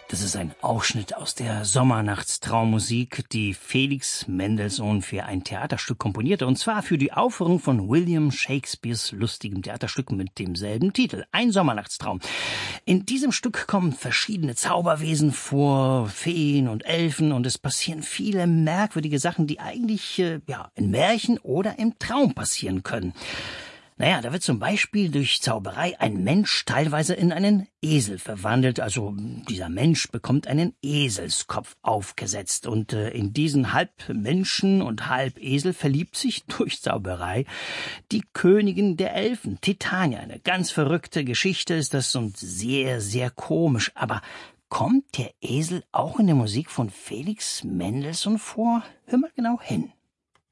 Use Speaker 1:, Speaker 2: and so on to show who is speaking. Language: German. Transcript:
Speaker 1: Das ist ein Ausschnitt aus der Sommernachtstraummusik, die Felix Mendelssohn für ein Theaterstück komponierte, und zwar für die Aufführung von William Shakespeares lustigem Theaterstück mit demselben Titel, Ein Sommernachtstraum. In diesem Stück kommen verschiedene Zauberwesen vor, Feen und Elfen, und es passieren viele merkwürdige Sachen, die eigentlich in Märchen oder im Traum passieren können. Naja, da wird zum Beispiel durch Zauberei ein Mensch teilweise in einen Esel verwandelt. Also dieser Mensch bekommt einen Eselskopf aufgesetzt. Und in diesen halb Menschen und halb Esel verliebt sich durch Zauberei die Königin der Elfen, Titania. Eine ganz verrückte Geschichte ist das und sehr, sehr komisch. Aber kommt der Esel auch in der Musik von Felix Mendelssohn vor? Hör mal genau hin.